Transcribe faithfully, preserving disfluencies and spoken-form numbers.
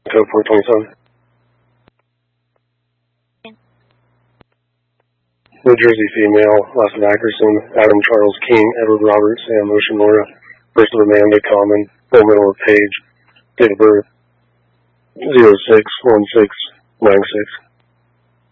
Code four twenty-seven. New Jersey female, last of Ackerson, Adam Charles King, Edward Robert, Sam Oshimura, first of Amanda Common, full middle of Page, date of birth zero six one six nine six.